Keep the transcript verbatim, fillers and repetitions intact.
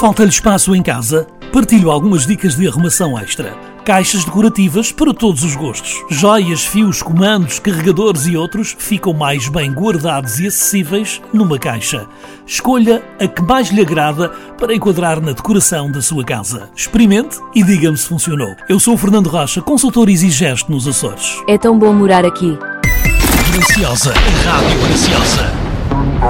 Falta-lhe espaço em casa? Partilho algumas dicas de arrumação extra. Caixas decorativas para todos os gostos. Joias, fios, comandos, carregadores e outros ficam mais bem guardados e acessíveis numa caixa. Escolha a que mais lhe agrada para enquadrar na decoração da sua casa. Experimente e diga-me se funcionou. Eu sou o Fernando Rocha, consultor EasyGesto nos Açores. É tão bom morar aqui. Graciosa, Rádio Graciosa.